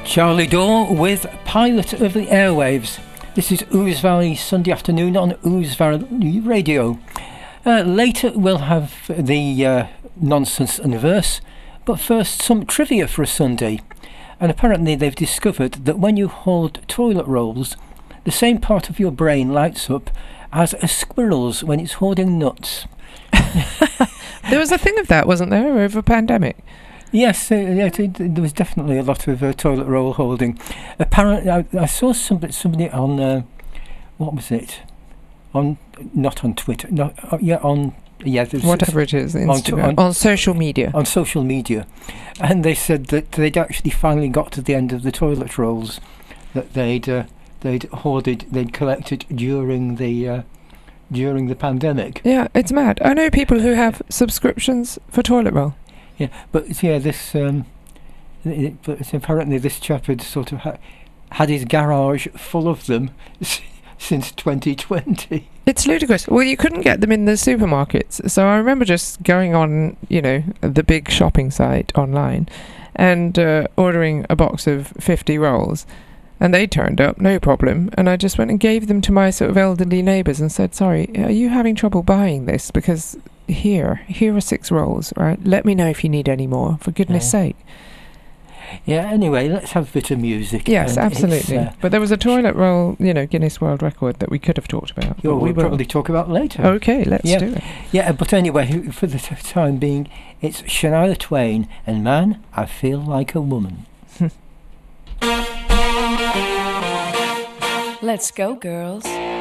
Charlie Dore with Pilot of the Airwaves. This is Ouse Valley Sunday afternoon on Ouse Valley Radio. Later we'll have the nonsense and verse, but first some trivia for a Sunday. And apparently they've discovered that when you hold toilet rolls, the same part of your brain lights up as a squirrel's when it's hoarding nuts. There was a thing of that, wasn't there, over a pandemic? Yes, there was definitely a lot of toilet roll holding. Apparently, I saw somebody on what was it? Not on Twitter. No, whatever it is, Instagram, on social media. On social media, and they said that they'd actually finally got to the end of the toilet rolls that they'd collected during the pandemic. Yeah, it's mad. I know people who have subscriptions for toilet roll. Yeah, but this but apparently this chap had sort of had his garage full of them since 2020. It's ludicrous. Well, you couldn't get them in the supermarkets, so I remember just going on, the big shopping site online, and ordering a box of 50 rolls, and they turned up, no problem, and I just went and gave them to my sort of elderly neighbours and said, "Sorry, are you having trouble buying this? Because here are 6 rolls, right? Let me know if you need any more, for goodness sake." Yeah, anyway, let's have a bit of music. Yes, absolutely. But there was a toilet roll, Guinness World Record that we could have talked about. We'll probably talk about later. Okay, let's do it. Yeah, but anyway, for the time being, it's Shania Twain and Man, I Feel Like a Woman. Let's go, girls.